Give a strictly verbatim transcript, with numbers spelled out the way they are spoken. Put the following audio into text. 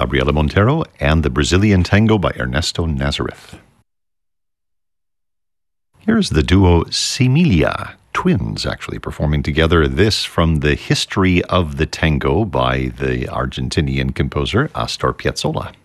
Gabriela Montero, and the Brazilian Tango by Ernesto Nazareth. Here's the duo Similia, twins actually, performing together. This from the History of the Tango by the Argentinian composer Astor Piazzolla.